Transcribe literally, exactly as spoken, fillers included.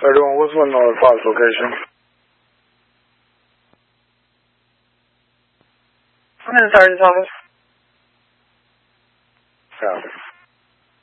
thirty-one, what's one North Fox location? I'm in the sergeant's office. Copy.